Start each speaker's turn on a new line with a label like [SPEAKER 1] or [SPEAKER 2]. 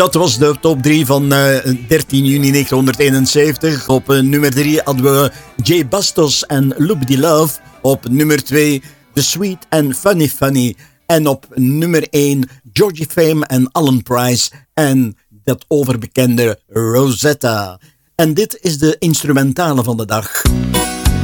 [SPEAKER 1] Dat was de top 3 van 13 juni 1971. Op nummer 3 hadden we Jay Bastos en Loop Love. Op nummer 2 The Sweet and Funny Funny. En op nummer 1 Georgie Fame en Alan Price. En dat overbekende Rosetta. En dit is de instrumentale van de dag.